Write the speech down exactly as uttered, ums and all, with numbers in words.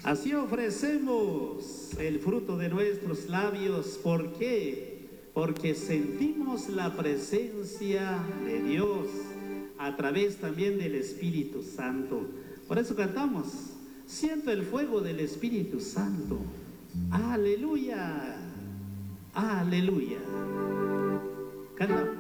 Así ofrecemos el fruto de nuestros labios. ¿Por qué? Porque sentimos la presencia de Dios a través también del Espíritu Santo. Por eso cantamos: siento el fuego del Espíritu Santo. Aleluya, aleluya. Cantamos.